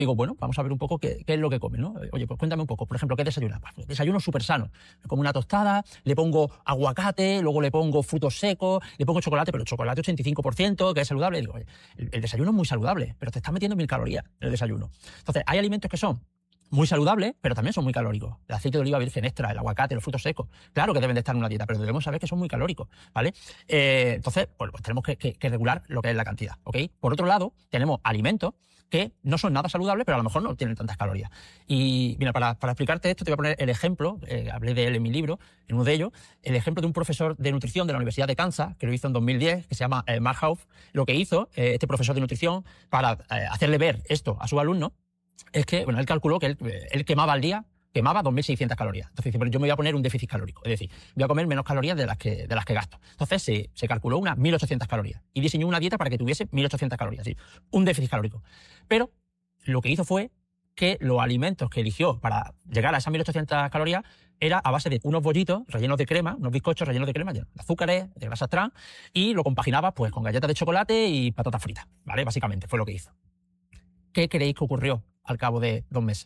Digo, bueno, vamos a ver un poco qué es lo que come, ¿no? Oye, pues cuéntame un poco, por ejemplo, ¿qué desayunas? Pues desayuno súper sano. Me como una tostada, le pongo aguacate, luego le pongo frutos secos, le pongo chocolate, pero chocolate 85%, que es saludable. Digo, oye, el desayuno es muy saludable, pero te estás metiendo 1000 calorías en el desayuno. Entonces, hay alimentos que son muy saludables, pero también son muy calóricos. El aceite de oliva virgen extra, el aguacate, los frutos secos. Claro que deben de estar en una dieta, pero debemos saber que son muy calóricos, ¿vale? Entonces, bueno, pues tenemos que regular lo que es la cantidad, ¿ok? Por otro lado, tenemos alimentos que no son nada saludables, pero a lo mejor no tienen tantas calorías. Y mira, para explicarte esto, te voy a poner el ejemplo, hablé de él en mi libro, en uno de ellos, el ejemplo de un profesor de nutrición de la Universidad de Kansas, que lo hizo en 2010, que se llama Mark Hauff. Lo que hizo este profesor de nutrición para hacerle ver esto a sus alumnos es que, bueno, él calculó que él quemaba al día, quemaba 2.600 calorías. Entonces dice, pero yo me voy a poner un déficit calórico, es decir, voy a comer menos calorías de las que gasto. Entonces se calculó unas 1.800 calorías y diseñó una dieta para que tuviese 1.800 calorías, ¿sí? Un déficit calórico. Pero lo que hizo fue que los alimentos que eligió para llegar a esas 1.800 calorías era a base de unos bollitos rellenos de crema, unos bizcochos rellenos de crema, de azúcares, de grasas trans, y lo compaginaba pues con galletas de chocolate y patatas fritas, ¿vale? Básicamente fue lo que hizo. ¿Qué creéis que ocurrió al cabo de 2 meses?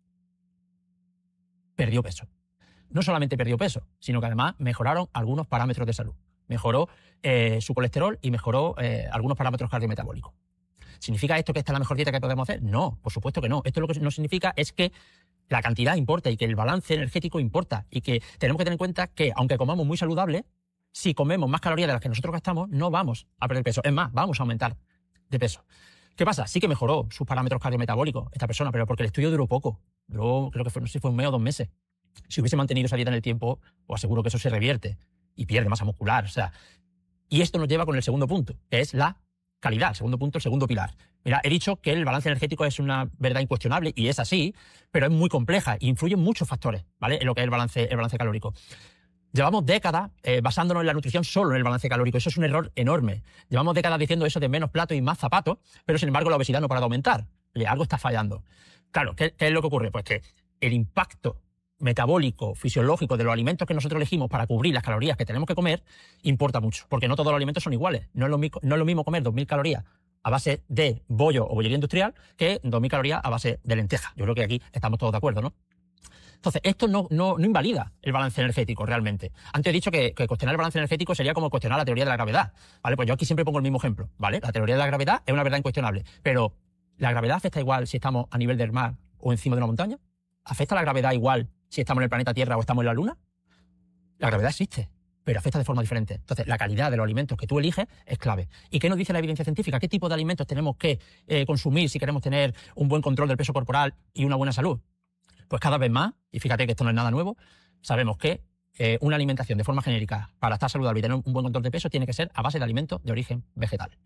Perdió peso. No solamente perdió peso, sino que además mejoraron algunos parámetros de salud. Mejoró su colesterol y mejoró algunos parámetros cardiometabólicos. ¿Significa esto que esta es la mejor dieta que podemos hacer? No, por supuesto que no. Esto lo que no significa es que la cantidad importa y que el balance energético importa y que tenemos que tener en cuenta que aunque comamos muy saludable, si comemos más calorías de las que nosotros gastamos, no vamos a perder peso. Es más, vamos a aumentar de peso. ¿Qué pasa? Sí que mejoró sus parámetros cardiometabólicos esta persona, pero porque el estudio duró poco. Duró, creo que fue, no sé si fue 1 mes o 2 meses. Si hubiese mantenido esa dieta en el tiempo, os aseguro que eso se revierte y pierde masa muscular. O sea, y esto nos lleva con el segundo punto, que es la calidad. El segundo punto, el segundo pilar. Mira, he dicho que el balance energético es una verdad incuestionable y es así, pero es muy compleja e influyen muchos factores, ¿vale? En lo que es el balance calórico. Llevamos décadas basándonos en la nutrición solo en el balance calórico. Eso es un error enorme. Llevamos décadas diciendo eso de menos platos y más zapatos, pero sin embargo la obesidad no para de aumentar. Oye, algo está fallando. Claro, ¿qué es lo que ocurre? Pues que el impacto metabólico, fisiológico de los alimentos que nosotros elegimos para cubrir las calorías que tenemos que comer importa mucho, porque no todos los alimentos son iguales. No es lo mismo comer 2.000 calorías a base de bollo o bollería industrial que 2.000 calorías a base de lenteja. Yo creo que aquí estamos todos de acuerdo, ¿no? Entonces, esto no invalida el balance energético realmente. Antes he dicho que cuestionar el balance energético sería como cuestionar la teoría de la gravedad, ¿vale? Pues yo aquí siempre pongo el mismo ejemplo, ¿vale? La teoría de la gravedad es una verdad incuestionable, pero ¿la gravedad afecta igual si estamos a nivel del mar o encima de una montaña? ¿Afecta la gravedad igual si estamos en el planeta Tierra o estamos en la Luna? La gravedad existe, pero afecta de forma diferente. Entonces, la calidad de los alimentos que tú eliges es clave. ¿Y qué nos dice la evidencia científica? ¿Qué tipo de alimentos tenemos que consumir si queremos tener un buen control del peso corporal y una buena salud? Pues cada vez más, y fíjate que esto no es nada nuevo, sabemos que una alimentación de forma genérica para estar saludable y tener un buen control de peso tiene que ser a base de alimentos de origen vegetal.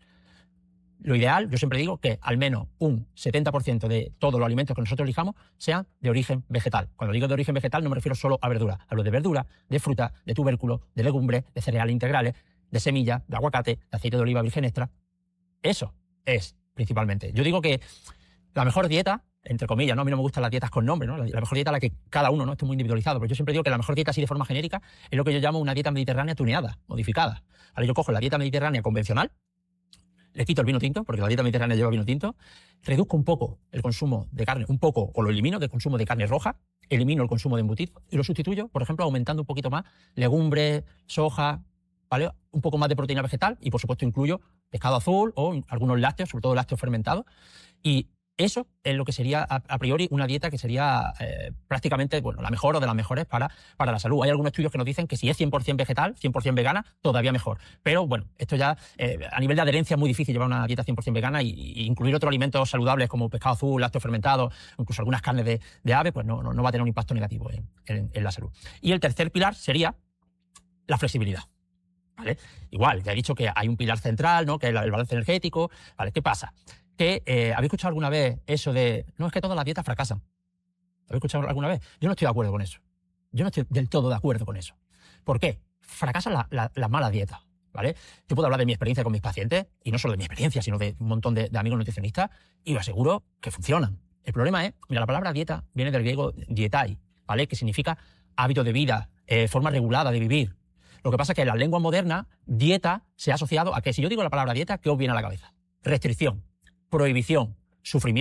Lo ideal, yo siempre digo que al menos un 70% de todos los alimentos que nosotros elijamos sean de origen vegetal. Cuando digo de origen vegetal no me refiero solo a verdura. Hablo de verdura, de fruta, de tubérculos, de legumbres, de cereales integrales, de semillas, de aguacate, de aceite de oliva virgen extra. Eso es principalmente. Yo digo que la mejor dieta, entre comillas, ¿no? A mí no me gustan las dietas con nombre, ¿no? La mejor dieta a la que cada uno, ¿no? Esto es muy individualizado, pero yo siempre digo que la mejor dieta así de forma genérica es lo que yo llamo una dieta mediterránea tuneada, modificada. Ahora yo cojo la dieta mediterránea convencional, le quito el vino tinto, porque la dieta mediterránea lleva vino tinto, reduzco un poco el consumo de carne, un poco, o lo elimino del consumo de carne roja, elimino el consumo de embutidos y lo sustituyo, por ejemplo, aumentando un poquito más legumbres, soja, ¿vale? Un poco más de proteína vegetal y, por supuesto, incluyo pescado azul o algunos lácteos, sobre todo lácteos fermentados. Y eso es lo que sería, a priori, una dieta que sería prácticamente, bueno, la mejor o de las mejores para la salud. Hay algunos estudios que nos dicen que si es 100% vegetal, 100% vegana, todavía mejor. Pero, bueno, esto ya, a nivel de adherencia es muy difícil llevar una dieta 100% vegana y incluir otros alimentos saludables como pescado azul, lácteos fermentados, incluso algunas carnes de ave, pues no va a tener un impacto negativo en la salud. Y el tercer pilar sería la flexibilidad. ¿Vale? Igual, ya he dicho que hay un pilar central, ¿no? Que es el balance energético. ¿Vale? ¿Qué pasa? Que ¿habéis escuchado alguna vez eso de no, es que todas las dietas fracasan? ¿Habéis escuchado alguna vez? Yo no estoy de acuerdo con eso. Yo no estoy del todo de acuerdo con eso. ¿Por qué? Fracasan las malas dietas, ¿vale? Yo puedo hablar de mi experiencia con mis pacientes, y no solo de mi experiencia, sino de un montón de amigos nutricionistas, y os aseguro que funcionan. El problema es, mira, la palabra dieta viene del griego dietai, ¿vale? Que significa hábito de vida, forma regulada de vivir. Lo que pasa es que en la lengua moderna, dieta se ha asociado a que si yo digo la palabra dieta, ¿qué os viene a la cabeza? Restricción, prohibición, sufrimiento.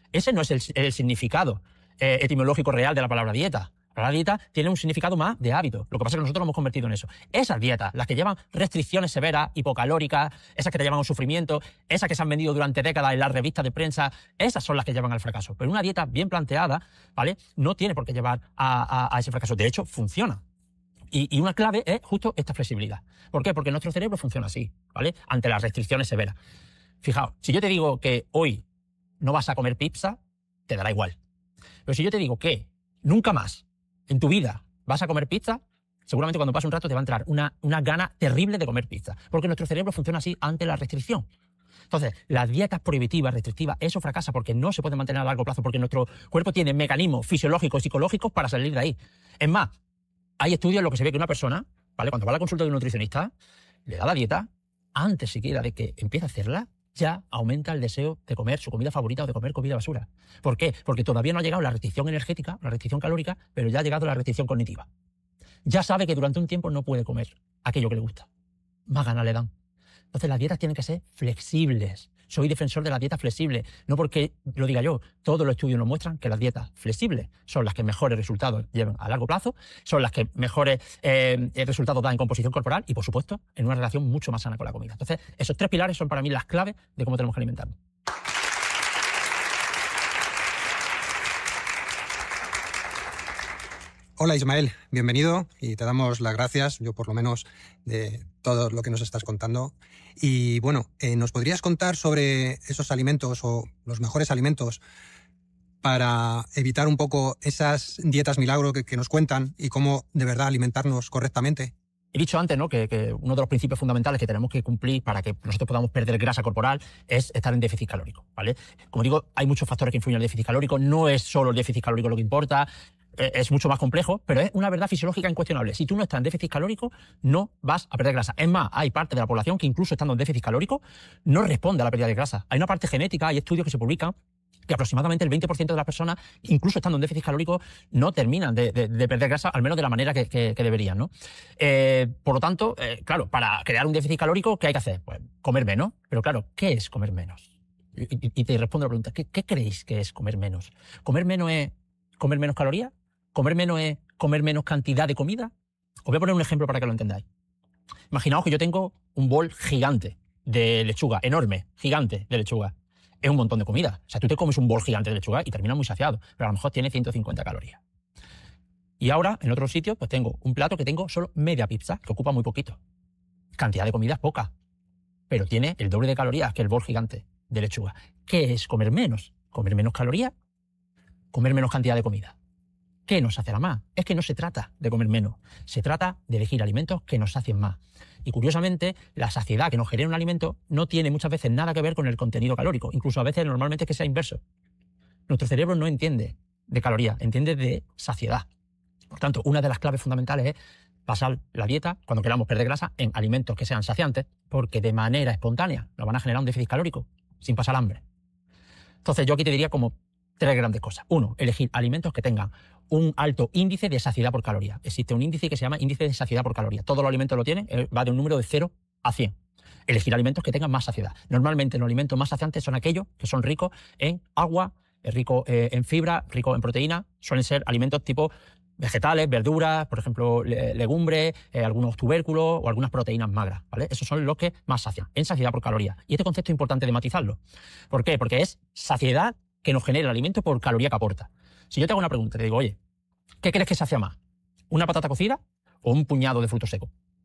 Ese no es el significado etimológico real de la palabra dieta. La palabra dieta tiene un significado más de hábito. Lo que pasa es que nosotros lo hemos convertido en eso. Esas dietas, las que llevan restricciones severas, hipocalóricas, esas que te llevan a un sufrimiento, esas que se han vendido durante décadas en las revistas de prensa, esas son las que llevan al fracaso. Pero una dieta bien planteada, ¿vale?, no tiene por qué llevar a ese fracaso. De hecho, funciona. Y una clave es justo esta flexibilidad. ¿Por qué? Porque nuestro cerebro funciona así, ¿vale?, ante las restricciones severas. Fijaos, si yo te digo que hoy no vas a comer pizza, te dará igual. Pero si yo te digo que nunca más en tu vida vas a comer pizza, seguramente cuando pase un rato te va a entrar una gana terrible de comer pizza. Porque nuestro cerebro funciona así ante la restricción. Entonces, las dietas prohibitivas, restrictivas, eso fracasa porque no se puede mantener a largo plazo, porque nuestro cuerpo tiene mecanismos fisiológicos y psicológicos para salir de ahí. Es más, hay estudios en los que se ve que una persona, ¿vale?, cuando va a la consulta de un nutricionista, le da la dieta, antes siquiera de que empiece a hacerla, ya aumenta el deseo de comer su comida favorita o de comer comida basura. ¿Por qué? Porque todavía no ha llegado la restricción energética, la restricción calórica, pero ya ha llegado la restricción cognitiva. Ya sabe que durante un tiempo no puede comer aquello que le gusta. Más ganas le dan. Entonces las dietas tienen que ser flexibles. Soy defensor de la dieta flexible, no porque lo diga yo. Todos los estudios nos muestran que las dietas flexibles son las que mejores resultados llevan a largo plazo, son las que mejores resultados dan en composición corporal y, por supuesto, en una relación mucho más sana con la comida. Entonces, esos 3 pilares son para mí las claves de cómo tenemos que alimentarnos. Hola Ismael, bienvenido y te damos las gracias, yo por lo menos, de todo lo que nos estás contando. Y bueno, ¿nos podrías contar sobre esos alimentos o los mejores alimentos para evitar un poco esas dietas milagro que nos cuentan y cómo de verdad alimentarnos correctamente? He dicho antes, ¿no?, que uno de los principios fundamentales que tenemos que cumplir para que nosotros podamos perder grasa corporal es estar en déficit calórico, ¿vale? Como digo, hay muchos factores que influyen en el déficit calórico, no es solo el déficit calórico lo que importa, es mucho más complejo, pero es una verdad fisiológica incuestionable. Si tú no estás en déficit calórico, no vas a perder grasa. Es más, hay parte de la población que incluso estando en déficit calórico no responde a la pérdida de grasa. Hay una parte genética, hay estudios que se publican que aproximadamente el 20% de las personas, incluso estando en déficit calórico, no terminan de perder grasa, al menos de la manera que deberían, ¿no? Por lo tanto, claro, para crear un déficit calórico, ¿qué hay que hacer? Pues comer menos. Pero claro, ¿qué es comer menos? Y te respondo la pregunta, ¿qué creéis que es comer menos? ¿Comer menos es comer menos calorías? ¿Comer menos es comer menos cantidad de comida? Os voy a poner un ejemplo para que lo entendáis. Imaginaos que yo tengo un bol gigante de lechuga, enorme, gigante de lechuga. Es un montón de comida. O sea, tú te comes un bol gigante de lechuga y terminas muy saciado, pero a lo mejor tiene 150 calorías. Y ahora, en otro sitio, pues tengo un plato que tengo solo media pizza, que ocupa muy poquito. Cantidad de comida es poca, pero tiene el doble de calorías que el bol gigante de lechuga. ¿Qué es comer menos? ¿Comer menos calorías? ¿Comer menos cantidad de comida? ¿Qué nos saciará más? Es que no se trata de comer menos, se trata de elegir alimentos que nos sacien más. Y curiosamente, la saciedad que nos genera un alimento no tiene muchas veces nada que ver con el contenido calórico. Incluso a veces normalmente es que sea inverso. Nuestro cerebro no entiende de calorías, entiende de saciedad. Por tanto, una de las claves fundamentales es basar la dieta, cuando queramos perder grasa, en alimentos que sean saciantes, porque de manera espontánea nos van a generar un déficit calórico sin pasar hambre. Entonces yo aquí te diría como 3 grandes cosas. 1, elegir alimentos que tengan un alto índice de saciedad por caloría. Existe un índice que se llama índice de saciedad por caloría. Todos los alimentos lo tienen, va de un número de 0 a 100. Elegir alimentos que tengan más saciedad. Normalmente los alimentos más saciantes son aquellos que son ricos en agua, ricos en fibra, ricos en proteína. Suelen ser alimentos tipo vegetales, verduras, por ejemplo, legumbres, algunos tubérculos o algunas proteínas magras, ¿vale? Esos son los que más sacian, en saciedad por caloría. Y este concepto es importante de matizarlo. ¿Por qué? Porque es saciedad que nos genera el alimento por caloría que aporta. Si yo te hago una pregunta, te digo, oye, ¿qué crees que sacia más? ¿Una patata cocida o un puñado de frutos secos?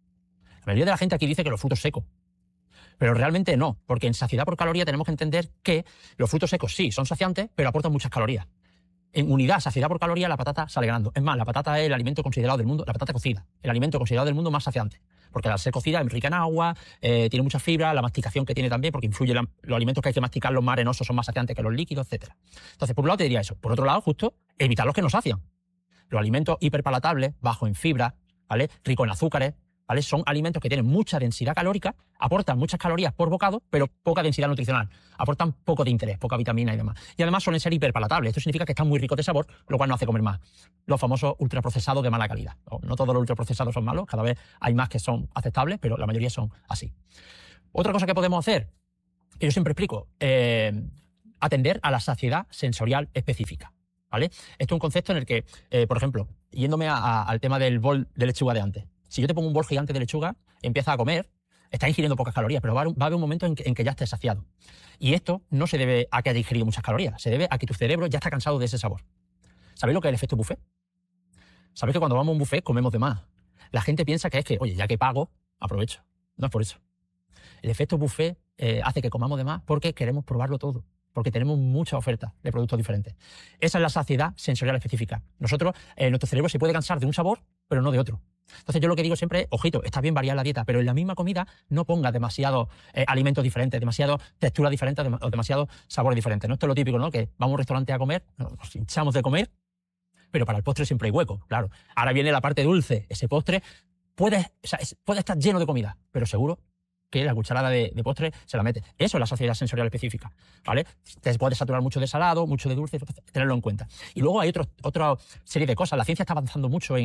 La mayoría de la gente aquí dice que los frutos secos. Pero realmente no, porque en saciedad por caloría tenemos que entender que los frutos secos sí son saciantes, pero aportan muchas calorías. En unidad, saciedad por caloría, la patata sale ganando. Es más, la patata es el alimento considerado del mundo, la patata cocida, el alimento considerado del mundo más saciante. Porque al ser cocida es rica en agua, tiene mucha fibra, la masticación que tiene también, porque influye los alimentos que hay que masticar, los más arenosos son más saciantes que los líquidos, etc. Entonces, por un lado te diría eso. Por otro lado, justo, evitar los que nos sacian. Los alimentos hiperpalatables, bajos en fibra, ¿vale?, ricos en azúcares, ¿vale?, son alimentos que tienen mucha densidad calórica, aportan muchas calorías por bocado, pero poca densidad nutricional. Aportan poco de interés, poca vitamina y demás. Y además suelen ser hiperpalatables. Esto significa que están muy ricos de sabor, lo cual nos hace comer más. Los famosos ultraprocesados de mala calidad. No todos los ultraprocesados son malos, cada vez hay más que son aceptables, pero la mayoría son así. Otra cosa que podemos hacer, que yo siempre explico, atender a la saciedad sensorial específica, ¿vale? Esto es un concepto en el que, por ejemplo, yéndome al tema del bol de lechuga de antes. Si yo te pongo un bol gigante de lechuga, empiezas a comer, estás ingiriendo pocas calorías, pero va a haber un momento en que ya estés saciado. Y esto no se debe a que hayas ingerido muchas calorías, se debe a que tu cerebro ya está cansado de ese sabor. ¿Sabéis lo que es el efecto buffet? ¿Sabéis que cuando vamos a un buffet comemos de más? La gente piensa que es que, oye, ya que pago, aprovecho. No es por eso. El efecto buffet hace que comamos de más porque queremos probarlo todo, porque tenemos muchas ofertas de productos diferentes. Esa es la saciedad sensorial específica. Nuestro cerebro se puede cansar de un sabor, pero no de otro. Entonces yo lo que digo siempre es, ojito, está bien variar la dieta, pero en la misma comida no pongas demasiados alimentos diferentes, demasiadas texturas diferentes o demasiados sabores diferentes. ¿No? Esto es lo típico, ¿no? Que vamos a un restaurante a comer, nos hinchamos de comer, pero para el postre siempre hay hueco, claro. Ahora viene la parte dulce. Ese postre puede estar lleno de comida, pero seguro que la cucharada de postre se la mete. Eso es la saciedad sensorial específica, ¿vale? Te puedes saturar mucho de salado, mucho de dulce, tenerlo en cuenta. Y luego hay otra serie de cosas. La ciencia está avanzando mucho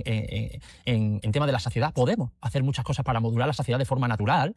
en tema de la saciedad. Podemos hacer muchas cosas para modular la saciedad de forma natural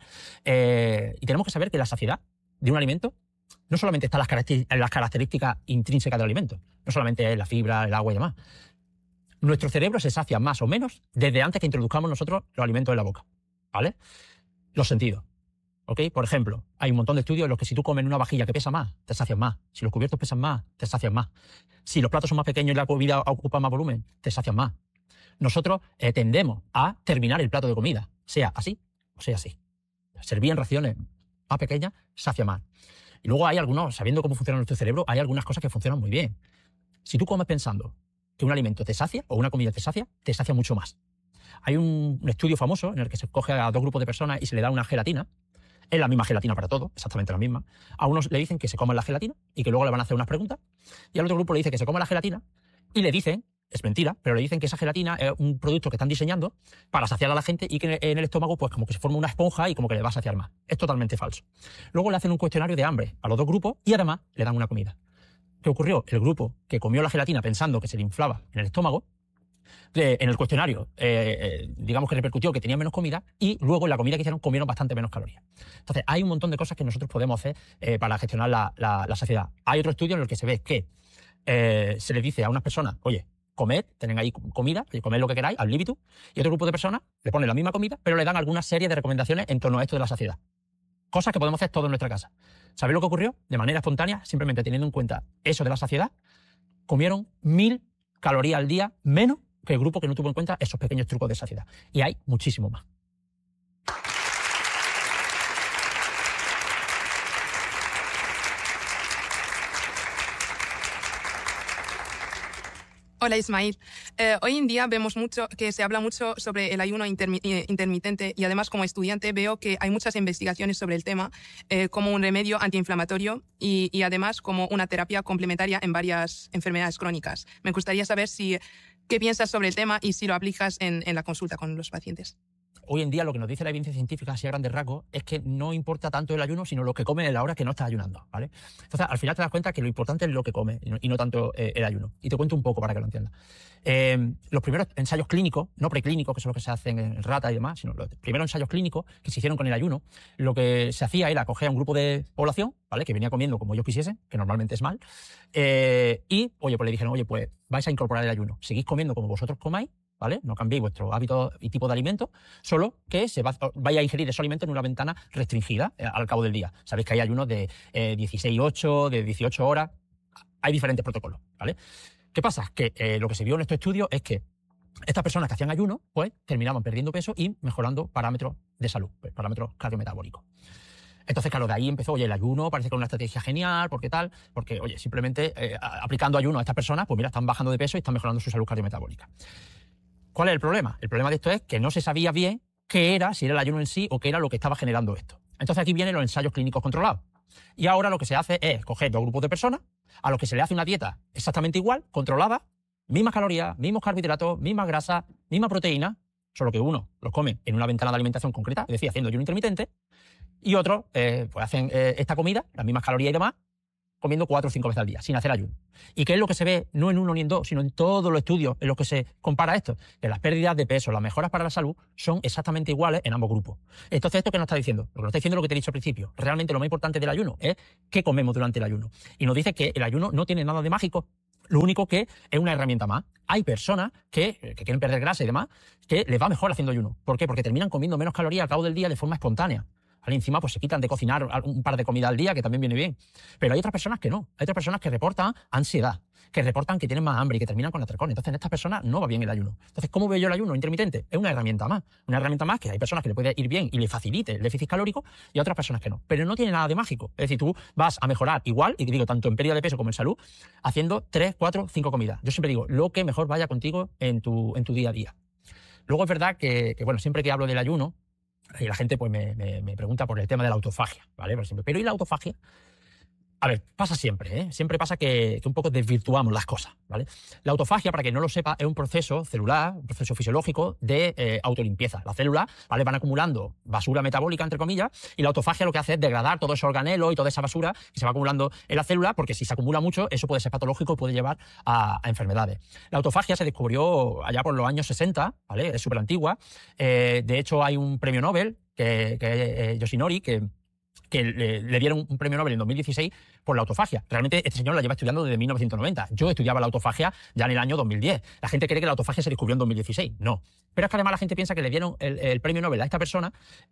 y tenemos que saber que la saciedad de un alimento no solamente está en las características intrínsecas del alimento, no solamente es la fibra, el agua y demás. Nuestro cerebro se sacia más o menos desde antes que introduzcamos nosotros los alimentos en la boca, ¿vale? Los sentidos, ¿ok? Por ejemplo, hay un montón de estudios en los que si tú comes en una vajilla que pesa más, te sacias más. Si los cubiertos pesan más, te sacias más. Si los platos son más pequeños y la comida ocupa más volumen, te sacias más. Nosotros tendemos a terminar el plato de comida, sea así o sea así. Servir en raciones más pequeñas sacia más. Y luego hay algunos, sabiendo cómo funciona nuestro cerebro, hay algunas cosas que funcionan muy bien. Si tú comes pensando que un alimento te sacia o una comida te sacia mucho más. Hay un estudio famoso en el que se coge a dos grupos de personas y se le da una gelatina. Es la misma gelatina para todo, exactamente la misma. A unos le dicen que se coman la gelatina y que luego le van a hacer unas preguntas. Y al otro grupo le dice que se coma la gelatina y le dicen, es mentira, pero le dicen que esa gelatina es un producto que están diseñando para saciar a la gente y que en el estómago pues como que se forma una esponja y como que le va a saciar más. Es totalmente falso. Luego le hacen un cuestionario de hambre a los dos grupos y además le dan una comida. ¿Qué ocurrió? El grupo que comió la gelatina pensando que se le inflaba en el estómago, en el cuestionario, digamos que repercutió que tenía menos comida y luego en la comida que hicieron comieron bastante menos calorías. Entonces, hay un montón de cosas que nosotros podemos hacer para gestionar la saciedad. Hay otro estudio en el que se ve que se les dice a unas personas, oye, comed, tienen ahí comida, comed lo que queráis, al líbitum, y otro grupo de personas le ponen la misma comida, pero le dan alguna serie de recomendaciones en torno a esto de la saciedad. Cosas que podemos hacer todos en nuestra casa. ¿Sabéis lo que ocurrió? De manera espontánea, simplemente teniendo en cuenta eso de la saciedad, comieron 1000 calorías al día menos que el grupo que no tuvo en cuenta esos pequeños trucos de saciedad. Y hay muchísimo más. Hola Ismail. Hoy en día vemos mucho que se habla mucho sobre el ayuno intermitente y además como estudiante veo que hay muchas investigaciones sobre el tema como un remedio antiinflamatorio y además como una terapia complementaria en varias enfermedades crónicas. Me gustaría saber qué piensas sobre el tema y si lo aplicas en la consulta con los pacientes. Hoy en día lo que nos dice la evidencia científica, así a grandes rasgos, es que no importa tanto el ayuno, sino lo que comes en la hora que no estás ayunando, ¿vale? Entonces, al final te das cuenta que lo importante es lo que comes y no tanto el ayuno. Y te cuento un poco para que lo entiendas. Los primeros ensayos clínicos, no preclínicos, que son los que se hacen en ratas y demás, sino los primeros ensayos clínicos que se hicieron con el ayuno, lo que se hacía era coger a un grupo de población, ¿vale? Que venía comiendo como ellos quisiesen, que normalmente es mal, y, oye, pues le dijeron, oye, pues vais a incorporar el ayuno. Seguís comiendo como vosotros comáis, ¿vale? No cambiéis vuestros hábitos y tipo de alimento, solo que vaya a ingerir ese alimento en una ventana restringida al cabo del día. Sabéis que hay ayunos de 16-8, de 18 horas. Hay diferentes protocolos, ¿vale? ¿Qué pasa? Que lo que se vio en estos estudios es que estas personas que hacían ayuno, pues terminaban perdiendo peso y mejorando parámetros de salud, pues, parámetros cardiometabólicos. Entonces, claro, de ahí empezó, oye, el ayuno parece que es una estrategia genial, ¿por qué tal? Porque, oye, simplemente aplicando ayuno a estas personas, pues mira, están bajando de peso y están mejorando su salud cardiometabólica. ¿Cuál es el problema? El problema de esto es que no se sabía bien qué era, si era el ayuno en sí o qué era lo que estaba generando esto. Entonces aquí vienen los ensayos clínicos controlados. Y ahora lo que se hace es coger dos grupos de personas a los que se le hace una dieta exactamente igual, controlada, mismas calorías, mismos carbohidratos, mismas grasas, misma proteína, solo que uno los come en una ventana de alimentación concreta, es decir, haciendo ayuno intermitente, y otros pues hacen esta comida, las mismas calorías y demás, comiendo 4 o 5 veces al día, sin hacer ayuno. ¿Y qué es lo que se ve? No en uno ni en dos, sino en todos los estudios en los que se compara esto. Que las pérdidas de peso, las mejoras para la salud son exactamente iguales en ambos grupos. Entonces, ¿esto qué nos está diciendo? Lo que nos está diciendo es lo que te he dicho al principio. Realmente lo más importante del ayuno es qué comemos durante el ayuno. Y nos dice que el ayuno no tiene nada de mágico. Lo único que es una herramienta más. Hay personas que quieren perder grasa y demás, que les va mejor haciendo ayuno. ¿Por qué? Porque terminan comiendo menos calorías al cabo del día de forma espontánea. Encima pues se quitan de cocinar un par de comidas al día, que también viene bien. Pero hay otras personas que no. Hay otras personas que reportan ansiedad, que reportan que tienen más hambre y que terminan con atracón. Entonces en estas personas no va bien el ayuno. Entonces, ¿cómo veo yo el ayuno intermitente? Es una herramienta más. Una herramienta más que hay personas que le puede ir bien y le facilite el déficit calórico y a otras personas que no. Pero no tiene nada de mágico. Es decir, tú vas a mejorar igual, y digo, tanto en pérdida de peso como en salud, haciendo 3, 4, 5 comidas. Yo siempre digo, lo que mejor vaya contigo en tu día a día. Luego es verdad que bueno, siempre que hablo del ayuno, y la gente pues me pregunta por el tema de la autofagia, ¿vale? Pero ¿y la autofagia? A ver, pasa siempre, ¿eh? Siempre pasa que un poco desvirtuamos las cosas, ¿vale? La autofagia, para quien no lo sepa, es un proceso celular, un proceso fisiológico de autolimpieza. Las células, ¿vale?, van acumulando basura metabólica, entre comillas, y la autofagia lo que hace es degradar todo ese organelo y toda esa basura que se va acumulando en la célula, porque si se acumula mucho, eso puede ser patológico y puede llevar a enfermedades. La autofagia se descubrió allá por los años 60, ¿vale? Es súper antigua. De hecho, hay un premio Nobel, que es Yoshinori, que le dieron un premio Nobel en 2016 por la autofagia. Realmente este señor la lleva estudiando desde 1990. Yo estudiaba la autofagia ya en el año 2010. La gente cree que la autofagia se descubrió en 2016. No. Pero es que además la gente piensa que le dieron el premio Nobel a esta persona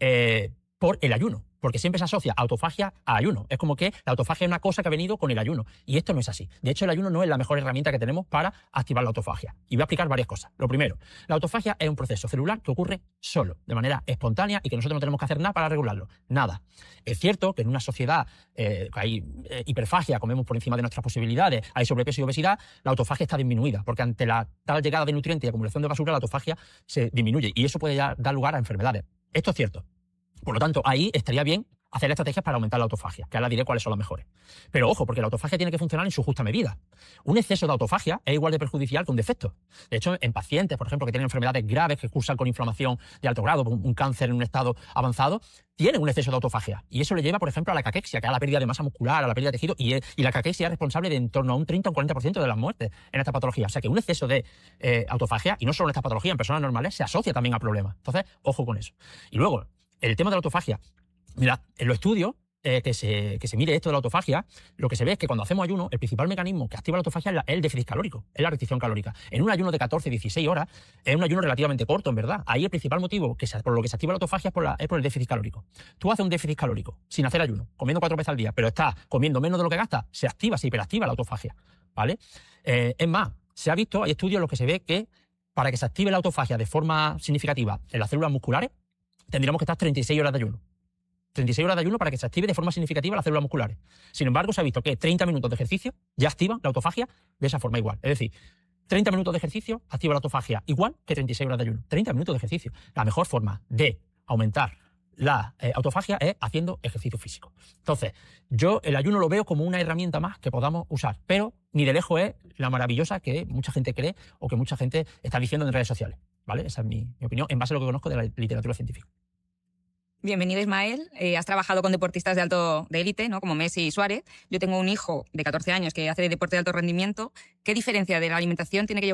por el ayuno, porque siempre se asocia autofagia a ayuno. Es como que la autofagia es una cosa que ha venido con el ayuno, y esto no es así. De hecho, el ayuno no es la mejor herramienta que tenemos para activar la autofagia. Y voy a explicar varias cosas. Lo primero, la autofagia es un proceso celular que ocurre solo, de manera espontánea, y que nosotros no tenemos que hacer nada para regularlo. Nada. Es cierto que en una sociedad que hay hiperfagia, comemos por encima de nuestras posibilidades, hay sobrepeso y obesidad, la autofagia está disminuida, porque ante la tal llegada de nutrientes y acumulación de basura, la autofagia se disminuye, y eso puede ya dar lugar a enfermedades. Esto es cierto. Por lo tanto, ahí estaría bien hacer estrategias para aumentar la autofagia, que ahora diré cuáles son las mejores. Pero ojo, porque la autofagia tiene que funcionar en su justa medida. Un exceso de autofagia es igual de perjudicial que un defecto. De hecho, en pacientes, por ejemplo, que tienen enfermedades graves, que cursan con inflamación de alto grado, un cáncer en un estado avanzado, tienen un exceso de autofagia. Y eso le lleva, por ejemplo, a la caquexia, que es a la pérdida de masa muscular, a la pérdida de tejido, y la caquexia es responsable de en torno a un 30 o un 40% de las muertes en esta patología. O sea que un exceso de autofagia, y no solo en esta patología, en personas normales, se asocia también a problemas. Entonces, ojo con eso. Y luego, el tema de la autofagia. Mirad, en los estudios que se mide esto de la autofagia, lo que se ve es que cuando hacemos ayuno, el principal mecanismo que activa la autofagia es el déficit calórico, es la restricción calórica. En un ayuno de 14-16 horas, es un ayuno relativamente corto, en verdad. Ahí el principal motivo por lo que se activa la autofagia es por el déficit calórico. Tú haces un déficit calórico sin hacer ayuno, comiendo 4 veces al día, pero estás comiendo menos de lo que gastas, se hiperactiva la autofagia, ¿vale? Es más, se ha visto, hay estudios en los que se ve que para que se active la autofagia de forma significativa en las células musculares, tendríamos que estar 36 horas de ayuno. 36 horas de ayuno para que se active de forma significativa las células musculares. Sin embargo, se ha visto que 30 minutos de ejercicio ya activan la autofagia de esa forma igual. Es decir, 30 minutos de ejercicio activa la autofagia igual que 36 horas de ayuno. 30 minutos de ejercicio. La mejor forma de aumentar la autofagia es haciendo ejercicio físico. Entonces, yo el ayuno lo veo como una herramienta más que podamos usar, pero ni de lejos es la maravillosa que mucha gente cree o que mucha gente está diciendo en redes sociales, ¿vale? Esa es mi opinión en base a lo que conozco de la literatura científica. Bienvenido, Ismael. Has trabajado con deportistas de élite, ¿no?, como Messi y Suárez. Yo tengo un hijo de 14 años que hace deporte de alto rendimiento. ¿Qué diferencia de la alimentación tiene que llevar